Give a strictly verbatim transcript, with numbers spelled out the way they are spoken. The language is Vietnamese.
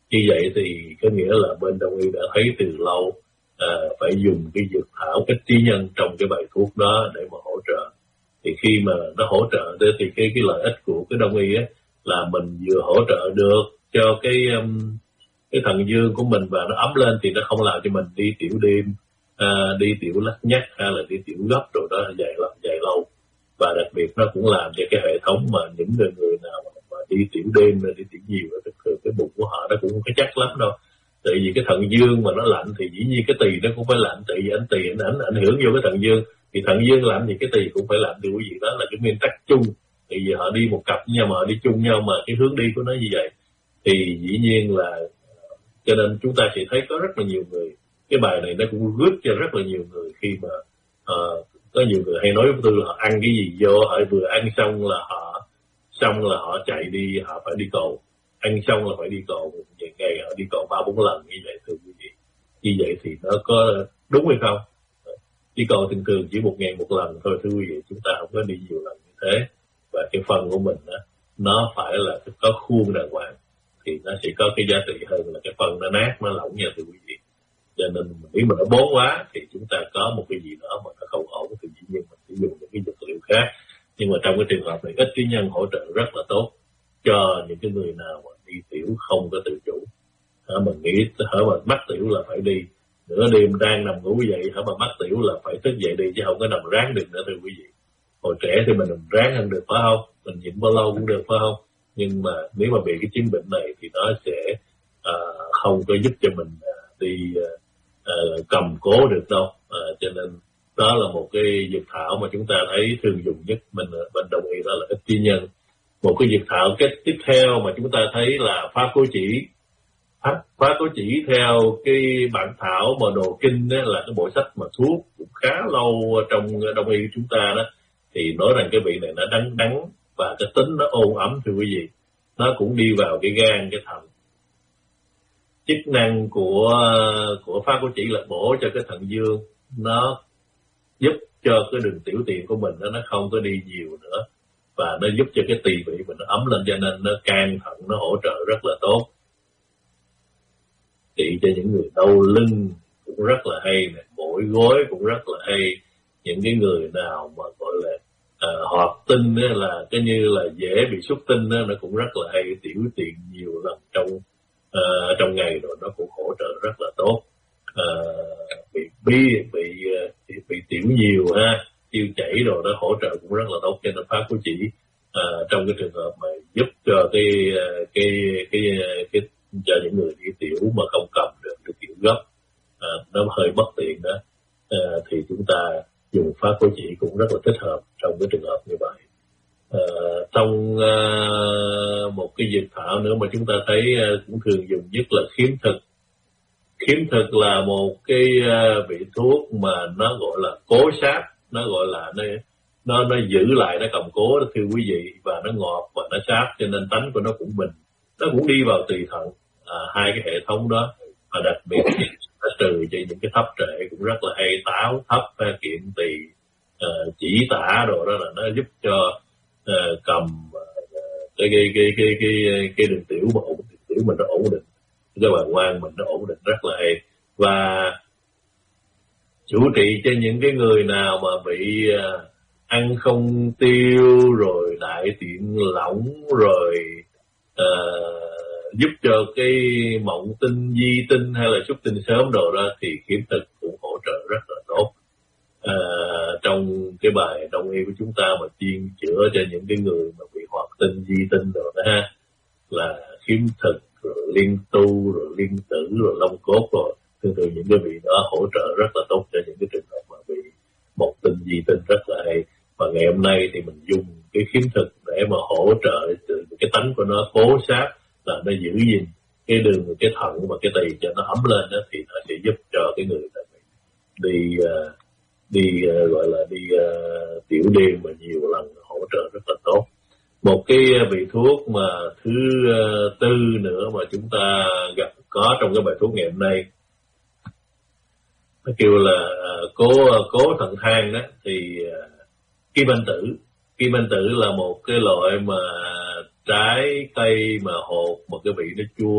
Như vậy thì có nghĩa là bên Đông y đã thấy từ lâu à, phải dùng cái dược thảo ích trí nhân trong cái bài thuốc đó để mà hỗ trợ. Thì khi mà nó hỗ trợ thì cái cái lợi ích của cái Đông y á là mình vừa hỗ trợ được cho cái um, cái thần dương của mình và nó ấm lên, thì nó không làm cho mình đi tiểu đêm, à, đi tiểu lắc nhắc hay là đi tiểu gấp rồi đó dài lâu dài lâu. Và đặc biệt nó cũng làm cho cái hệ thống mà những người người nào mà, mà đi tiểu đêm đi tiểu nhiều thì thường cái bụng của họ nó cũng không có chắc lắm đâu. Tại vì cái thần dương mà nó lạnh thì dĩ nhiên cái tỳ nó cũng phải lạnh, tại vì anh tỳ nó ảnh ảnh hưởng vô cái thần dương, thì thần dương lạnh thì cái tỳ cũng phải lạnh. Thì quý vị, đó là cái nguyên tắc chung. Thì vì họ đi một cặp nhau mà họ đi chung nhau mà cái hướng đi của nó như vậy, thì dĩ nhiên là cho nên chúng ta sẽ thấy có rất là nhiều người, cái bài này nó cũng rước cho rất là nhiều người khi mà uh, có nhiều người hay nói với tôi là họ ăn cái gì vô, họ vừa ăn xong là họ xong là họ chạy đi, họ phải đi cầu, ăn xong là phải đi cầu, một ngày họ đi cầu ba bốn lần như vậy thưa quý vị. Như vậy thì nó có đúng hay không? Đi cầu thường thường chỉ một ngày một lần thôi thưa quý vị, chúng ta không có đi nhiều lần như thế. Và cái phần của mình đó, nó phải là có khuôn đàng hoàng thì nó sẽ có cái giá trị hơn là cái phần nó nát, nó lỏng nha thưa quý vị. Cho nên nếu mà nó bón quá thì chúng ta có một cái gì đó mà nó không ổn thì dĩ nhiên mình sẽ dùng những cái dược liệu khác. Nhưng mà trong cái trường hợp này ích trí nhân hỗ trợ rất là tốt cho những cái người nào mà đi tiểu không có tự chủ. Hả, mình nghĩ hả mà mắc tiểu là phải đi, nửa đêm đang nằm ngủ dậy hả mà mắc tiểu là phải thức dậy đi, chứ không có nằm ráng được nữa thưa quý vị. Hồi trẻ thì mình ráng ăn được phải không, mình nhịn bao lâu cũng được phải không, nhưng mà nếu mà bị cái chứng bệnh này thì nó sẽ uh, không có giúp cho mình uh, đi uh, uh, cầm cố được đâu. Uh, cho nên đó là một cái dược thảo mà chúng ta thấy thường dùng nhất, mình mình đồng ý đó là ích trí nhân. Một cái dược thảo kết tiếp theo mà chúng ta thấy là phá cố chỉ. Phá, phá cố chỉ theo cái bản thảo mà đồ kinh đó, là cái bộ sách mà thuốc cũng khá lâu trong đông y của chúng ta đó, thì nói rằng cái vị này nó đắng đắng và cái tính nó ôn ấm thưa quý vị. Nó cũng đi vào cái gan, cái thận. Chức năng của của phá cố chỉ là bổ cho cái thận dương, nó giúp cho cái đường tiểu tiện của mình nó nó không có đi nhiều nữa, và nó giúp cho cái tỳ vị mình nó ấm lên, cho nên nó can thận nó hỗ trợ rất là tốt. Trị cho những người đau lưng cũng rất là hay nè, mỏi gối cũng rất là hay. Những cái người nào mà gọi là uh, hoạt tinh á, là cái như là dễ bị xuất tinh á, nó cũng rất là hay. Tiểu tiện nhiều lần trong uh, trong ngày rồi nó cũng hỗ trợ rất là tốt. Uh, bị bi bị uh, bị tiểu nhiều ha, tiêu chảy rồi nó hỗ trợ cũng rất là tốt. Cho nên phá cố chỉ uh, trong cái trường hợp mà giúp cho cái cái cái cái, cái cho những người đi tiểu mà không cầm được được tiểu gấp, uh, nó hơi bất tiện đó, uh, thì chúng ta dùng phá cố chỉ cũng rất là thích hợp trong cái trường hợp như vậy. Uh, trong uh, một cái dược thảo nữa mà chúng ta thấy uh, cũng thường dùng nhất là khiếm thực. Khiếm thực là một cái uh, vị thuốc mà nó gọi là cố sát, nó gọi là nó nó nó giữ lại, nó cầm cố đó thưa quý vị, và nó ngọt và nó sát, cho nên tánh của nó cũng bình, nó cũng đi vào tỳ thận, à, hai cái hệ thống đó. Và đặc biệt nó trừ cho những cái thấp trệ cũng rất là hay, táo thấp, kiện tỳ, uh, chỉ tả đồ đó, là nó giúp cho uh, cầm uh, cái, cái cái cái cái cái đường tiểu mà ổn định, tiểu mình nó ổn định, cái bàng quang mình nó ổn định rất là hay. Và chủ trị cho những cái người nào mà bị uh, ăn không tiêu rồi đại tiện lỏng rồi uh, giúp cho cái mộng tinh, di tinh hay là xuất tinh sớm đồ đó, thì khiếm thực cũng hỗ trợ rất là tốt. Uh, trong cái bài đông y của chúng ta mà chuyên chữa cho những cái người mà bị hoạt tinh, di tinh rồi đó ha, là khiếm thực rồi liên tu rồi liên tử rồi long cốt rồi, thường thường những cái vị đó hỗ trợ rất là tốt cho những cái trường hợp mà bị một tinh, di tinh rất là hay. Và ngày hôm nay thì mình dùng cái khiếm thực để mà hỗ trợ từ cái tánh của nó cố sát, là nó giữ gìn cái đường, cái thận và cái tỳ cho nó ấm lên đó, thì nó sẽ giúp cho cái người này đi uh, đi uh, gọi là đi uh, tiểu đêm mà nhiều lần, hỗ trợ rất là tốt. Một cái vị thuốc mà thứ uh, tư nữa mà chúng ta gặp có trong cái bài thuốc ngày hôm nay, nó kêu là uh, cố cố thận than đó, thì uh, kim anh tử. Kim anh tử là một cái loại mà trái cây mà hột, một cái vị nó chua